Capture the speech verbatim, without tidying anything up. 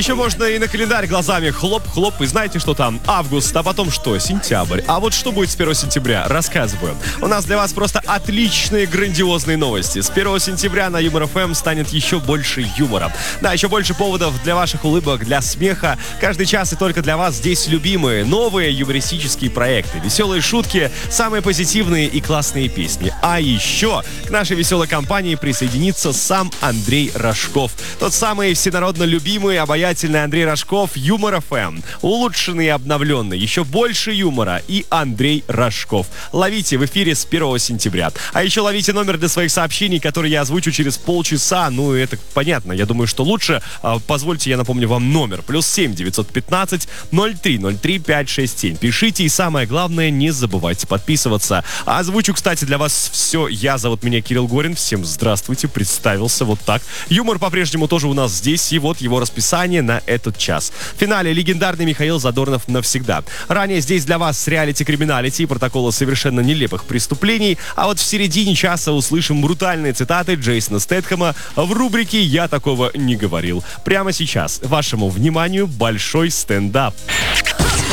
еще можно и на календарь глазами хлоп-хлоп, и знаете, что там? Август, а потом что? Сентябрь. А вот что будет с первого сентября? Рассказываю. У нас для вас просто отличные, грандиозные новости. С первого сентября на Юмор эф эм станет еще больше юмора. Да, еще больше поводов для ваших улыбок, для смеха. Каждый час и только для вас здесь любимые, новые юмористические проекты, веселые шутки, самые позитивные и классные песни. А еще к нашей веселой компании присоединится сам Андрей Рожков. Тот самый всенародно любимый, обаятельный Андрей Рожков, Юмор эф эм. Улучшенный и обновленный, еще больше юмора и Андрей Рожков. Ловите в эфире с первого сентября. А еще ловите номер для своих сообщений, который я озвучу через полчаса. Ну, это понятно. Я думаю, что лучше. Позвольте, я напомню вам номер. Плюс семь девятьсот пятнадцать ноль три ноль три пять шесть семь. Пишите и самое главное, не забывайте подписываться. Озвучу, кстати, для вас все. Я зовут меня Кирилл Горин. Всем здравствуйте. Представился вот так. Юмор по-прежнему тоже у нас здесь. И вот его расписание на этот час. В финале легендарный Михаил Задорнов навсегда. Ранее здесь для вас реалити-криминалити и протоколы совершенно нелепых преступлений. А вот в середине часа услышим брутальные цитаты Джейсона Стэтхэма в рубрике «Я такого не говорил». Прямо сейчас вашему вниманию большой стендап.